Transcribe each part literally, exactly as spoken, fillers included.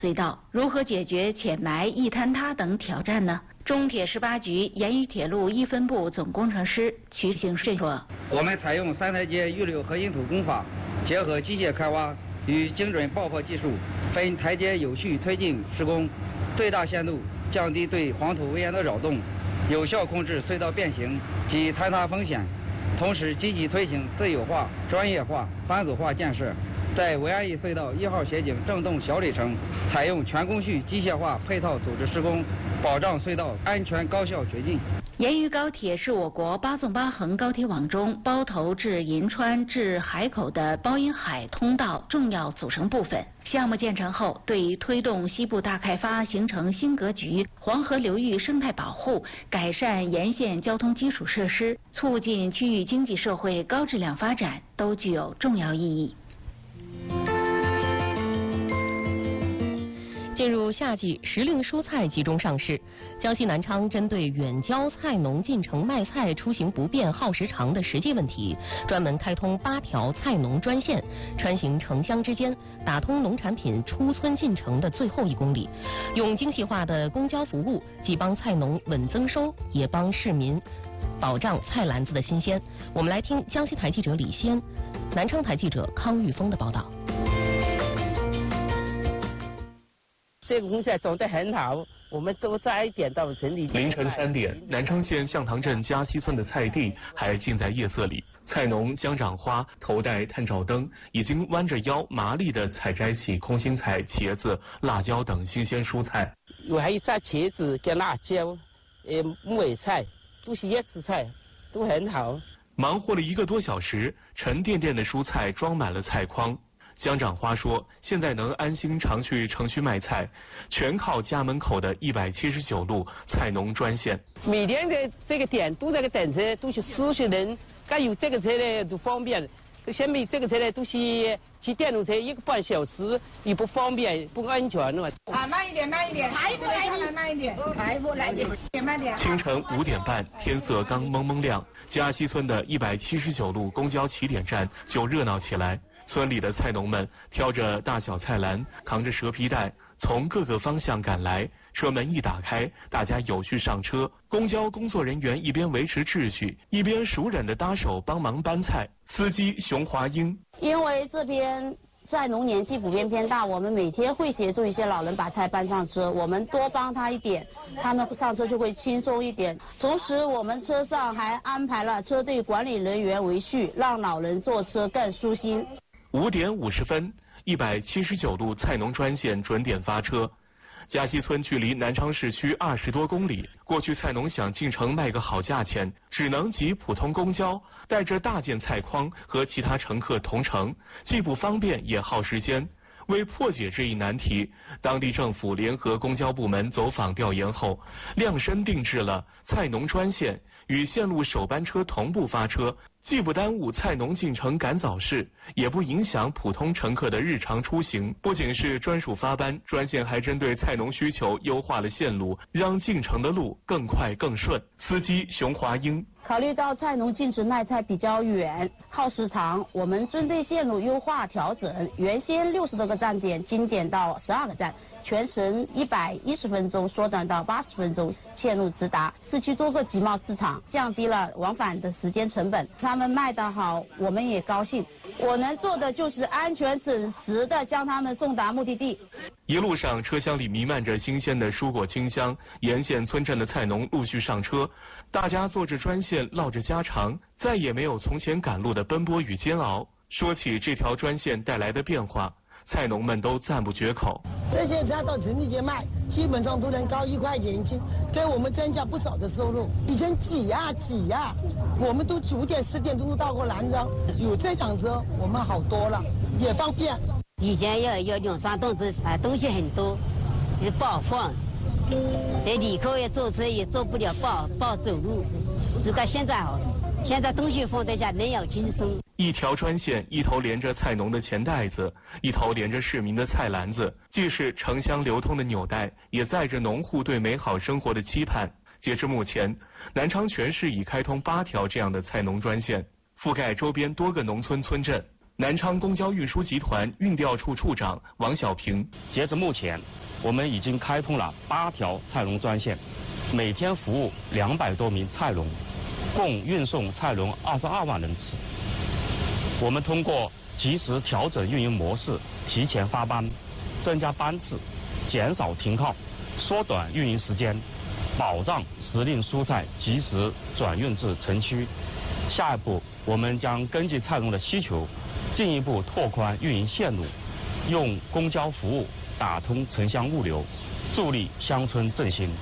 隧道，如何解决浅埋、易坍塌等挑战呢？中铁十八局盐渝铁路一分部总工程师徐兴顺说：“ 我们采用三台阶预留核心土工法，结合机械开挖与精准爆破技术，分台阶有序推进施工，最大限度降低对黄土围岩的扰动，有效控制隧道变形及坍塌风险。同时，积极推行自有化、专业化、班组化建设。在维安堰隧道一号斜井正洞小里程，采用全工序机械化配套组织施工，保障隧道安全高效掘进。” 盐渝高铁是我国八纵八横高铁网中包头至银川至海口的包银海通道重要组成部分。项目建成后，对于推动西部大开发形成新格局、黄河流域生态保护、改善沿线交通基础设施、促进区域经济社会高质量发展都具有重要意义。 进入夏季，时令蔬菜集中上市。江西南昌针对远郊菜农进城卖菜出行不便、耗时长的实际问题，专门开通八条菜农专线，穿行城乡之间，打通农产品出村进城的最后一公里。用精细化的公交服务，既帮菜农稳增收，也帮市民保障菜篮子的新鲜。我们来听江西台记者李先、南昌台记者康玉峰的报道。 这个工作做得很好，我们都在点到城里。 凌晨三点，南昌县向塘镇嘉溪村的菜地还浸在夜色里，菜农姜长花头戴探照灯，已经弯着腰麻利地采摘起空心菜、茄子、辣椒等新鲜蔬菜。 我还有摘茄子跟辣椒，呃，木耳菜，都是叶子菜，都很好。 忙活了一个多小时，沉甸甸的蔬菜装满了菜筐。姜长花说：“现在能安心常去城区卖菜，全靠家门口的一百七十九路菜农专线。 每天的这个点都在个等车，都是四十人，该有这个车呢都方便。前面这个车呢都是骑电动车，一个半小时也不方便，不安全了。 啊，慢一点，慢一点，来一步来一步，慢一点，来一步来一点，慢点。” 清晨五点半，天色刚蒙蒙亮，嘉溪村的一百七十九路公交起点站就热闹起来。村里的菜农们挑着大小菜篮，扛着蛇皮袋，从各个方向赶来。车门一打开，大家有序上车。公交工作人员一边维持秩序，一边熟稔地搭手帮忙搬菜。司机熊华英：“ 因为这边菜农年纪普遍偏大，我们每天会协助一些老人把菜搬上车，我们多帮他一点，他们上车就会轻松一点。同时，我们车上还安排了车队管理人员维序，让老人坐车更舒心。” 五点五十分，一百七十九路菜农专线准点发车。嘉溪村距离南昌市区二十多公里，过去菜农想进城卖个好价钱，只能挤普通公交，带着大件菜筐和其他乘客同乘，既不方便也耗时间。为破解这一难题，当地政府联合公交部门走访调研后，量身定制了菜农专线，与线路首班车同步发车，既不耽误菜农进城赶早市，也不影响普通乘客的日常出行。不仅是专属发班，专线还针对菜农需求优化了线路，让进城的路更快更顺。司机熊华英：“ 考虑到菜农进城卖菜比较远，耗时长，我们针对线路优化调整，原先六十多个站点精简到十二个站，全程一百一十分钟缩短到八十分钟，线路直达。市区多个集贸市场，降低了往返的时间成本。他们卖得好，我们也高兴。我能做的就是安全准时的将他们送达目的地。” 一路上车厢里弥漫着新鲜的蔬果清香，沿线村镇的菜农陆续上车，大家坐着专线唠着家常，再也没有从前赶路的奔波与煎熬。说起这条专线带来的变化，菜农们都赞不绝口。 这些菜到城里街卖，基本上都能高一块钱一斤，给我们增加不少的收入。以前挤呀挤呀，我们都九点十点钟到过兰州，有这辆车我们好多了，也方便。 以前要要两双凳子，啊，东西很多，也不好放。在里口也坐车也坐不了，不好不好走路。如果现在好，现在东西放得下，人要轻松。 一条专线，一头连着菜农的钱袋子，一头连着市民的菜篮子，既是城乡流通的纽带，也载着农户对美好生活的期盼。截至目前，南昌全市已开通八条这样的菜农专线，覆盖周边多个农村村镇。 南昌公交运输集团运调处处长王小平， 截至目前，我们已经开通了八条菜农专线，每天服务两百多名菜农，共运送菜农二十二万人次。我们通过及时调整运营模式，提前发班，增加班次，减少停靠，缩短运营时间，保障时令蔬菜及时转运至城区。下一步，我们将根据菜农的需求，进一步拓宽运营线路，用公交服务打通城乡物流，助力乡村振兴。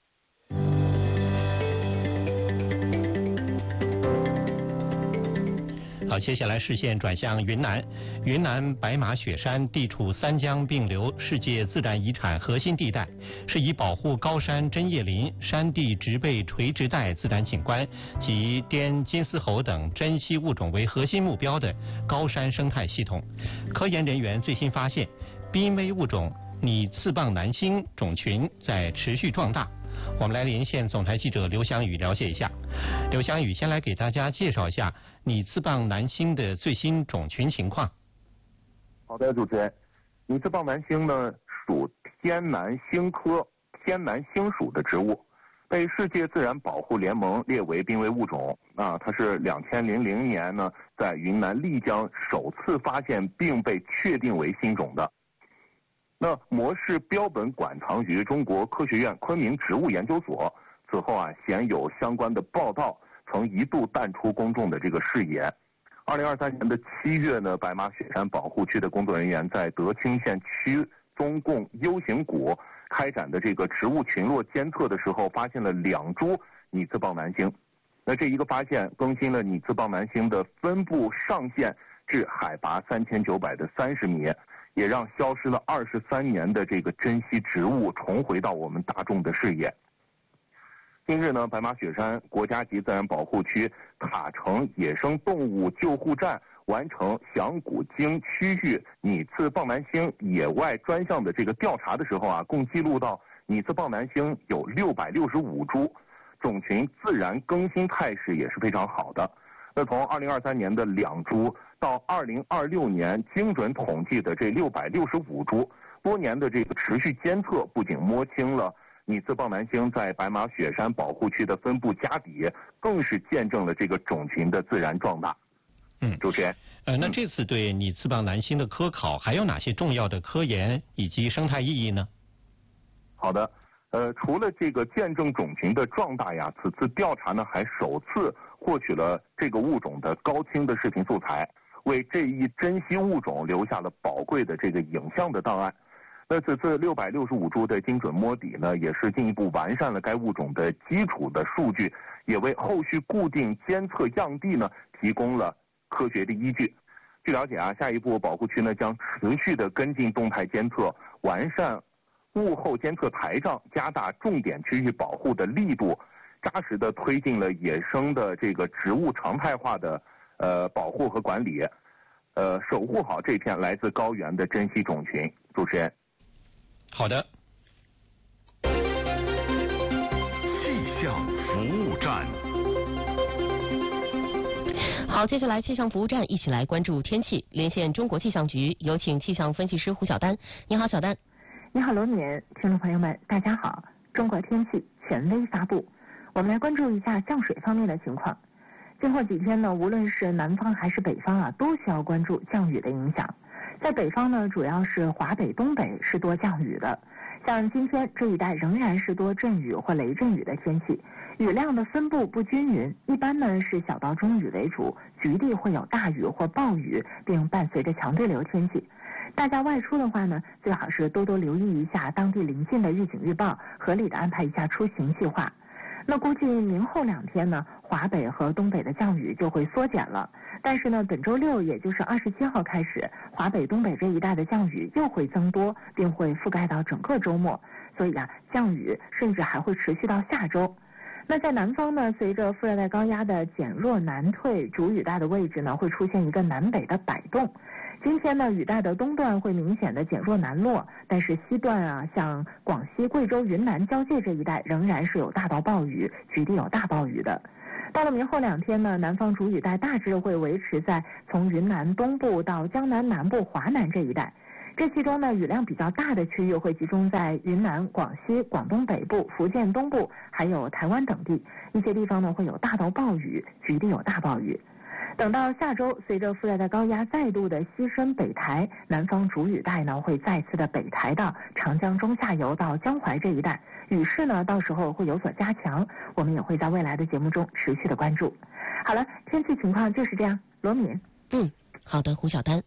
好，接下来视线转向云南。云南白马雪山地处三江并流世界自然遗产核心地带，是以保护高山针叶林、山地植被垂直带自然景观及滇金丝猴等珍稀物种为核心目标的高山生态系统。科研人员最新发现，濒危物种拟刺棒南星种群在持续壮大。我们来连线总台记者刘翔宇了解一下。刘翔宇先来给大家介绍一下拟刺棒南星的最新种群情况。 好的，主持人，拟刺棒南星呢属天南星科天南星属的植物，被世界自然保护联盟列为濒危物种。啊，它是两千零零年呢在云南丽江首次发现并被确定为新种的。那模式标本馆藏于中国科学院昆明植物研究所，此后啊鲜有相关的报道，曾一度淡出公众的这个视野。二零二三年的七月呢，白马雪山保护区的工作人员在德清县区中贡 U 型谷开展的这个植物群落监测的时候，发现了两株拟刺棒南星。那这一个发现更新了拟刺棒南星的分布上限至海拔三千九百的三十米。也让消失了二十三年的这个珍稀植物重回到我们大众的视野。近日呢，白马雪山国家级自然保护区塔城野生动物救护站完成响谷经区域拟刺棒南星野外专项的这个调查的时候啊，共记录到拟刺棒南星有六百六十五株，种群自然更新态势也是非常好的。那从二零二三年的两株到二零二六年精准统计的这六百六十五株，多年的这个持续监测，不仅摸清了拟刺棒南星在白马雪山保护区的分布家底，更是见证了这个种群的自然壮大。 嗯， 主持人， 呃，那这次对拟刺棒南星的科考还有哪些重要的科研以及生态意义呢？ 好的，呃，除了这个见证种群的壮大呀，此次调查呢还首次获取了这个物种的高清的视频素材，为这一珍稀物种留下了宝贵的这个影像的档案。那此次六百六十五株的精准摸底呢，也是进一步完善了该物种的基础的数据，也为后续固定监测样地呢提供了科学的依据。据了解啊，下一步保护区呢将持续的跟进动态监测，完善物候监测台账，加大重点区域保护的力度，扎实的推进了野生的这个植物常态化的呃保护和管理，呃守护好这片来自高原的珍稀种群。主持人， 好的。 气象服务站。 好，接下来气象服务站一起来关注天气，连线中国气象局，有请气象分析师胡晓丹。你好，小丹。 你好，罗敏，听众朋友们，大家好。中国天气权威发布，我们来关注一下降水方面的情况。今后几天呢，无论是南方还是北方啊，都需要关注降雨的影响。在北方呢，主要是华北、东北是多降雨的。像今天这一带仍然是多阵雨或雷阵雨的天气，雨量的分布不均匀，一般呢是小到中雨为主，局地会有大雨或暴雨，并伴随着强对流天气。大家外出的话呢，最好是多多留意一下当地临近的预警预报，合理的安排一下出行计划。那估计明后两天呢，华北和东北的降雨就会缩减了。但是呢，本周六也就是二十七号开始，华北、东北这一带的降雨又会增多，并会覆盖到整个周末。所以啊，降雨甚至还会持续到下周。那在南方呢，随着副热带高压的减弱南退，主雨带的位置呢会出现一个南北的摆动。今天呢，雨带的东段会明显的减弱南落，但是西段啊，像广西、贵州、云南交界这一带仍然是有大到暴雨，局地有大暴雨的。 到了明后两天呢，南方主雨带大致会维持在从云南东部到江南南部、华南这一带。这其中呢，雨量比较大的区域会集中在云南、广西、广东北部、福建东部，还有台湾等地。一些地方呢会有大到暴雨，局地有大暴雨。等到下周，随着副热带高压再度的西伸北抬，南方主雨带呢会再次的北抬到长江中下游到江淮这一带，雨势呢到时候会有所加强，我们也会在未来的节目中持续的关注。好了，天气情况就是这样，罗敏。 嗯，好的，胡晓丹。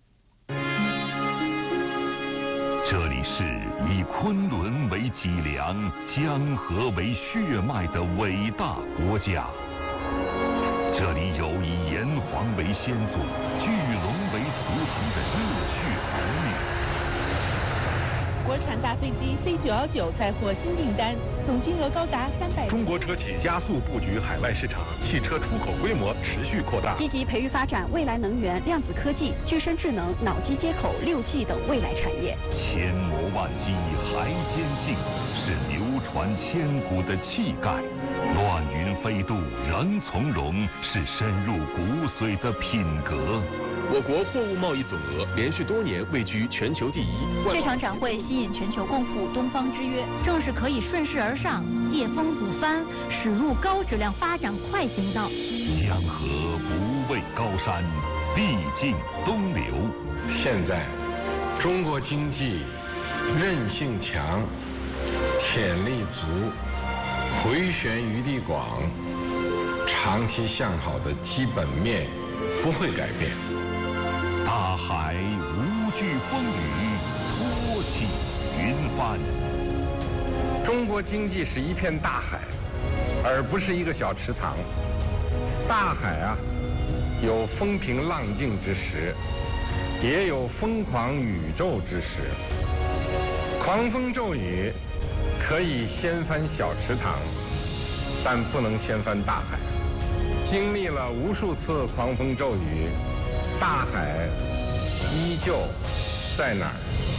这里是以昆仑为脊梁、江河为血脉的伟大国家。这里有以炎黄为先祖、巨龙为图腾的热血儿女。 国产大飞机 C 九一九再获新订单，总金额高达三百。 中国车企加速布局海外市场，汽车出口规模持续扩大。 积极培育发展未来能源、量子科技、具身智能、脑机接口、六 G 等未来产业。 千磨万击还坚劲，是流传千古的气概。乱云飞渡仍从容，是深入骨髓的品格。 我国货物贸易总额连续多年位居全球第一。 这场展会吸引全球共赴东方之约，正是可以顺势而上，借风补帆，驶入高质量发展快行道。 江河不畏高山，必尽东流。 现在，中国经济韧性强，潜力足，回旋余地广，长期向好的基本面不会改变。 大海无惧风雨，托起云帆。 中国经济是一片大海，而不是一个小池塘。大海啊，有风平浪静之时，也有疯狂宇宙之时。狂风骤雨可以掀翻小池塘，但不能掀翻大海。经历了无数次狂风骤雨，大海依旧在哪儿？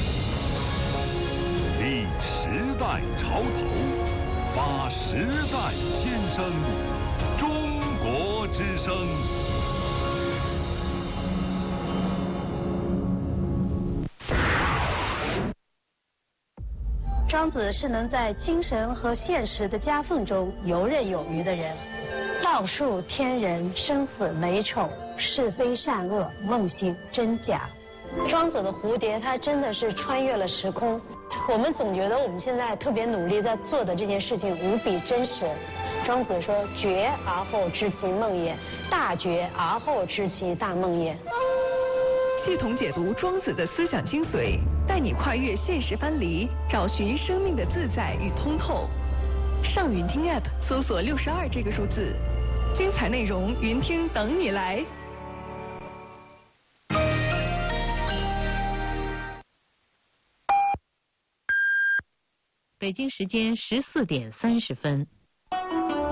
立时代潮头，发时代先声，中国之声。 庄子是能在精神和现实的夹缝中游刃有余的人。道术天人，生死美丑，是非善恶，梦醒真假。庄子的蝴蝶，它真的是穿越了时空。我们总觉得我们现在特别努力在做的这件事情无比真实。庄子说：“觉而后知其梦也，大觉而后知其大梦也。” 系统解读庄子的思想精髓，带你跨越现实藩篱，找寻生命的自在与通透。上云听 App 搜索六十二这个数字，精彩内容云听等你来。 北京时间十四点三十分。